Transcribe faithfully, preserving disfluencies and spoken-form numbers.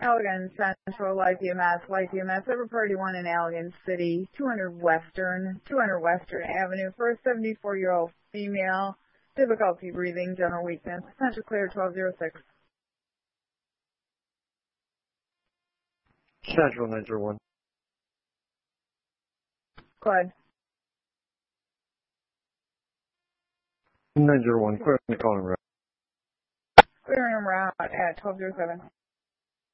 Allegan Central, Life E M S, Life E M S, Ever Party one in Allegan City, two hundred Western, two hundred Western Avenue, for a seventy-four-year-old female, difficulty breathing, general weakness, potential clear twelve oh six. Central nine zero one. Go ahead. nine zero one, clear the calling route. Clearing route at twelve oh seven.